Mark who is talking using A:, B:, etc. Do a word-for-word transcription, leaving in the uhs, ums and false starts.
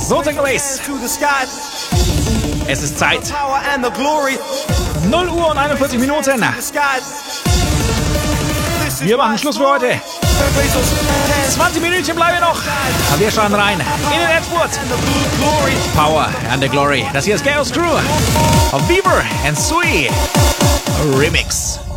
A: So, Techno Bass. Es ist Zeit. null Uhr und einundvierzig Minuten. Wir machen Schluss für heute. zwanzig Minütchen bleiben noch. Aber wir schauen rein in den Endspurt. Power and the Glory. Das hier ist Chaos Crew. Of Beaver and Sui Remix.